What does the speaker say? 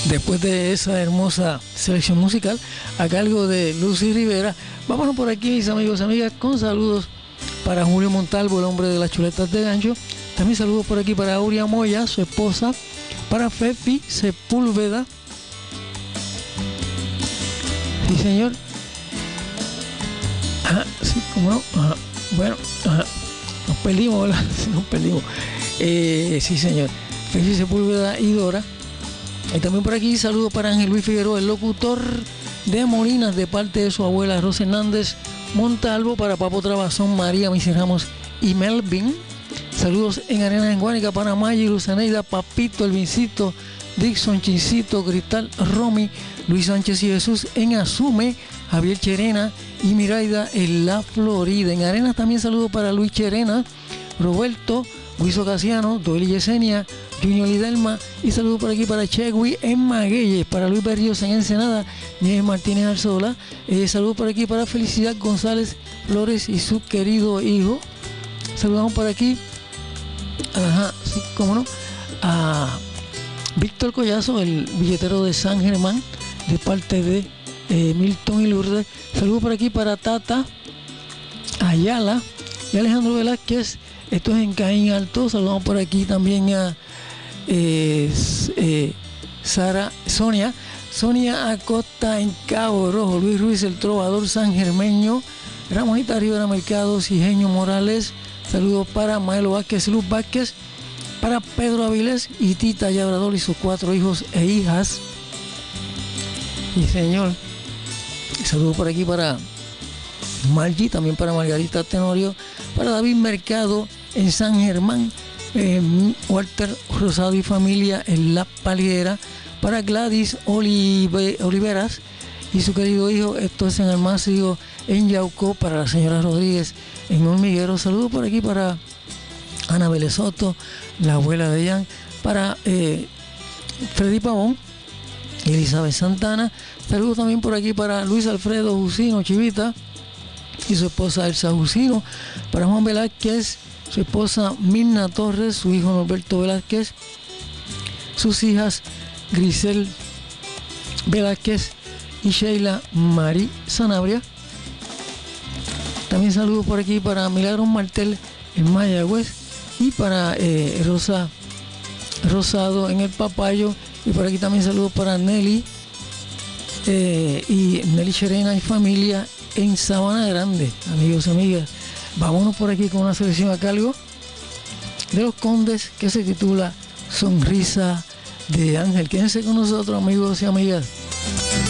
Después de esa hermosa selección musical a cargo de Lucy Rivera, vámonos por aquí, mis amigos y amigas, con saludos para Julio Montalvo, el hombre de las chuletas de gancho. También saludos por aquí para Aurea Moya, su esposa, para Fefi Sepúlveda. Sí, señor. Ajá, sí, cómo no. Ajá. Bueno, ajá. Nos perdimos, ¿verdad? Sí, nos perdimos. Sí, señor. Fefi Sepúlveda y Dora. Y también por aquí saludos para Ángel Luis Figueroa, el locutor de Molinas, de parte de su abuela Rosa Hernández Montalvo, para Papo Trabazón, María Missy Ramos y Melvin. Saludos en Arenas en Guánica para Maggi, Luzaneida, Papito, Elvincito, Dixon, Chincito, Cristal, Romy, Luis Sánchez y Jesús en Asume, Javier Cherena y Miraida en La Florida. En Arenas también saludos para Luis Cherena, Roberto, Luis Ocasiano, Doeli Yesenia, Junior Lidelma, y saludos por aquí para Chegui en Magueyes, para Luis Berríos en Ensenada, Nieves Martínez Arzola, saludos por aquí para Felicidad González Flores y su querido hijo. Saludamos por aquí, ajá, sí, cómo no, a Víctor Collazo, el billetero de San Germán, de parte de Milton y Lourdes. Saludos por aquí para Tata Ayala y Alejandro Velázquez, esto es en Caín Alto. Saludamos por aquí también a Sonia Acosta en Cabo Rojo, Luis Ruiz el Trovador San Germeño, Ramonita Rivera Mercado, Cijeño Morales. Saludos para Maelo Vázquez, Luz Vázquez, para Pedro Avilés y Tita Labrador y sus 4 hijos e hijas. Y señor, saludos por aquí para Margie, también para Margarita Tenorio, para David Mercado en San Germán, Walter Rosado y familia en La Palguera, para Gladys Oliveras y su querido hijo, esto es en Almácigo en Yauco, para la señora Rodríguez en Hormiguero. Saludos por aquí para Ana Vélez Soto, la abuela de Jan, para Freddy Pavón y Elizabeth Santana. Saludos también por aquí para Luis Alfredo Jusino Chivita y su esposa Elsa Jusino, para Juan Velázquez, su esposa Mirna Torres, su hijo Norberto Velázquez, sus hijas Grisel Velázquez y Sheila Marí Sanabria. También saludos por aquí para Milagros Martel en Mayagüez y para Rosa Rosado en El Papayo. Y por aquí también saludos para Nelly y Nelly Cherena y familia en Sabana Grande. Amigos y amigas, vámonos por aquí con una selección a cargo de Los Condes que se titula Sonrisa de Ángel. Quédense con nosotros, amigos y amigas.